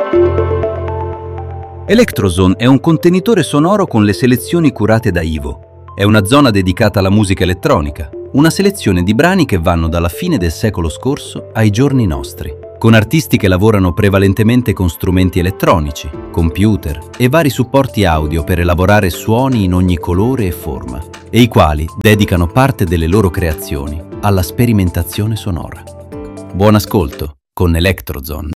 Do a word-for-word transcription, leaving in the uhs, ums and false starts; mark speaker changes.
Speaker 1: Electrozone è un contenitore sonoro con le selezioni curate da Ivo. È una zona dedicata alla musica elettronica, una selezione di brani che vanno dalla fine del secolo scorso ai giorni nostri, con artisti che lavorano prevalentemente con strumenti elettronici, computer e vari supporti audio per elaborare suoni in ogni colore e forma, e i quali dedicano parte delle loro creazioni alla sperimentazione sonora. Buon ascolto con Electrozone.